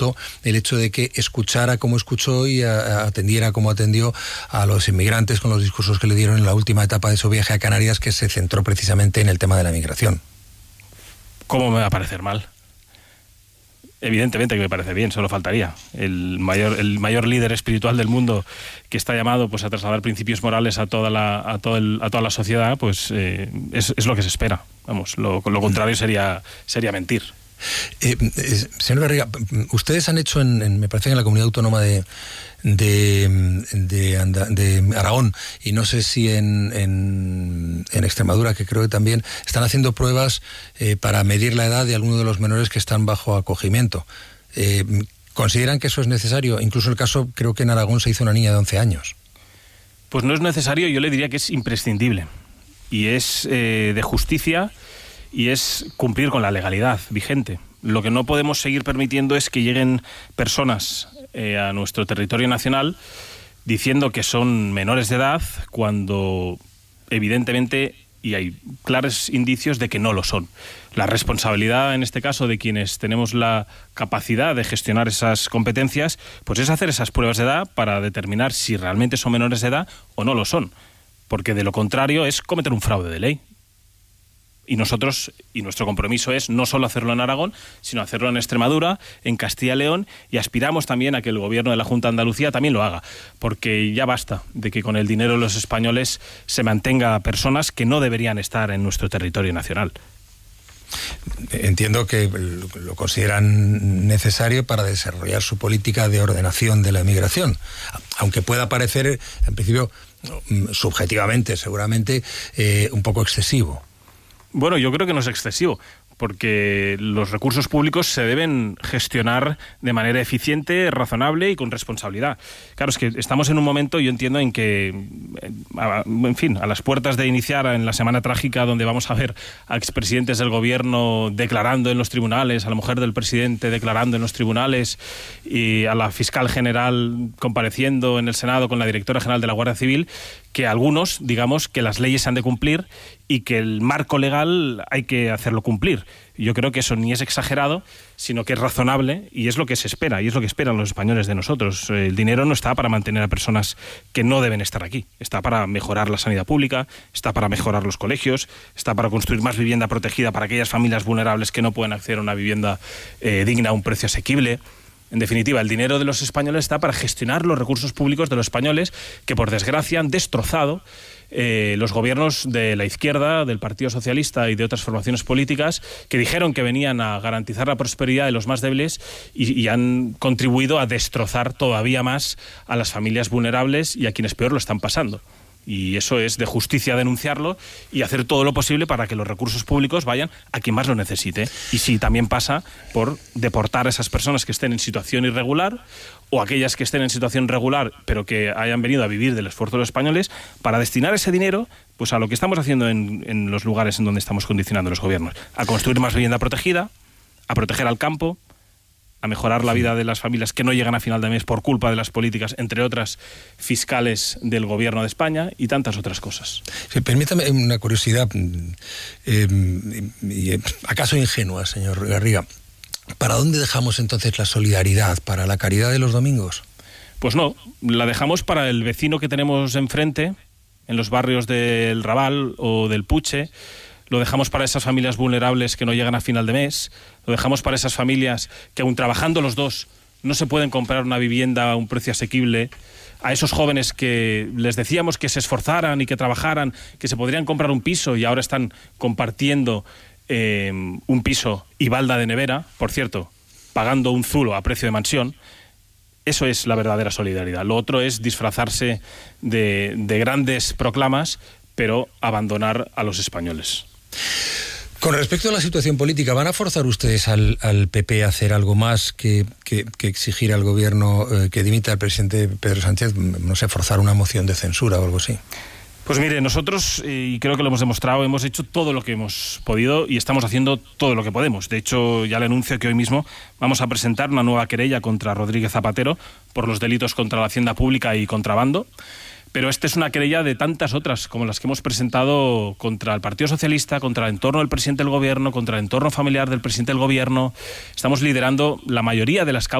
gustó el hecho de que escuchara como escuchó y atendiera como atendió a los inmigrantes con los discursos que le dieron en la última etapa de su viaje a Canarias, que se centró precisamente en el tema de la migración. ¿Cómo me va a parecer mal? Evidentemente que me parece bien, solo faltaría. El mayor líder espiritual del mundo, que está llamado pues a trasladar principios morales a toda la sociedad, pues es lo que se espera. Vamos, lo contrario sería mentir. Señor Garriga, ustedes han hecho me parece que en la comunidad autónoma de Aragón, y no sé si en Extremadura, que creo que también están haciendo pruebas para medir la edad de algunos de los menores que están bajo acogimiento. ¿Consideran que eso es necesario? Incluso el caso, creo que en Aragón se hizo una niña de 11 años. Pues no es necesario, yo le diría que es imprescindible. Y es de justicia y es cumplir con la legalidad vigente. Lo que no podemos seguir permitiendo es que lleguen personas a nuestro territorio nacional diciendo que son menores de edad cuando evidentemente y hay claros indicios de que no lo son. La responsabilidad, en este caso, de quienes tenemos la capacidad de gestionar esas competencias, pues es hacer esas pruebas de edad para determinar si realmente son menores de edad o no lo son. Porque de lo contrario es cometer un fraude de ley. Y nosotros, y nuestro compromiso es no solo hacerlo en Aragón, sino hacerlo en Extremadura, en Castilla y León, y aspiramos también a que el gobierno de la Junta de Andalucía también lo haga, porque ya basta de que con el dinero de los españoles se mantenga a personas que no deberían estar en nuestro territorio nacional. Entiendo que lo consideran necesario para desarrollar su política de ordenación de la migración, aunque pueda parecer, en principio, subjetivamente, seguramente, un poco excesivo. Bueno, yo creo que no es excesivo, porque los recursos públicos se deben gestionar de manera eficiente, razonable y con responsabilidad. Claro, es que estamos en un momento, yo entiendo, en que, en fin, a las puertas de iniciar en la semana trágica donde vamos a ver a expresidentes del gobierno declarando en los tribunales, a la mujer del presidente declarando en los tribunales y a la fiscal general compareciendo en el Senado con la directora general de la Guardia Civil, que algunos, digamos, que las leyes se han de cumplir y que el marco legal hay que hacerlo cumplir. Yo creo que eso ni es exagerado, sino que es razonable y es lo que se espera, y es lo que esperan los españoles de nosotros. El dinero no está para mantener a personas que no deben estar aquí, está para mejorar la sanidad pública, está para mejorar los colegios, está para construir más vivienda protegida para aquellas familias vulnerables que no pueden acceder a una vivienda digna a un precio asequible. En definitiva, el dinero de los españoles está para gestionar los recursos públicos de los españoles que, por desgracia, han destrozado los gobiernos de la izquierda, del Partido Socialista y de otras formaciones políticas que dijeron que venían a garantizar la prosperidad de los más débiles y han contribuido a destrozar todavía más a las familias vulnerables y a quienes peor lo están pasando. Y eso es de justicia denunciarlo y hacer todo lo posible para que los recursos públicos vayan a quien más lo necesite. Y sí, también pasa por deportar a esas personas que estén en situación irregular o aquellas que estén en situación regular pero que hayan venido a vivir del esfuerzo de los españoles, para destinar ese dinero pues a lo que estamos haciendo en los lugares en donde estamos condicionando los gobiernos, a construir más vivienda protegida, a proteger al campo, a mejorar la vida de las familias que no llegan a final de mes por culpa de las políticas, entre otras, fiscales del gobierno de España y tantas otras cosas. Sí, permítame una curiosidad, acaso ingenua, señor Garriga. ¿Para dónde dejamos entonces la solidaridad? ¿Para la caridad de los domingos? Pues no, la dejamos para el vecino que tenemos enfrente, en los barrios del Raval o del Puche. Lo dejamos para esas familias vulnerables que no llegan a final de mes, lo dejamos para esas familias que, aun trabajando los dos, no se pueden comprar una vivienda a un precio asequible, a esos jóvenes que les decíamos que se esforzaran y que trabajaran, que se podrían comprar un piso y ahora están compartiendo un piso y balda de nevera, por cierto, pagando un zulo a precio de mansión. Eso es la verdadera solidaridad. Lo otro es disfrazarse de grandes proclamas, pero abandonar a los españoles. Con respecto a la situación política, ¿van a forzar ustedes al PP a hacer algo más que exigir al gobierno que dimita al presidente Pedro Sánchez, no sé, forzar una moción de censura o algo así? Pues mire, nosotros, y creo que lo hemos demostrado, hemos hecho todo lo que hemos podido y estamos haciendo todo lo que podemos. De hecho, ya le anuncio que hoy mismo vamos a presentar una nueva querella contra Rodríguez Zapatero por los delitos contra la hacienda pública y contrabando. Pero esta es una querella de tantas otras, como las que hemos presentado contra el Partido Socialista, contra el entorno del presidente del gobierno, contra el entorno familiar del presidente del gobierno. Estamos liderando la mayoría de las causas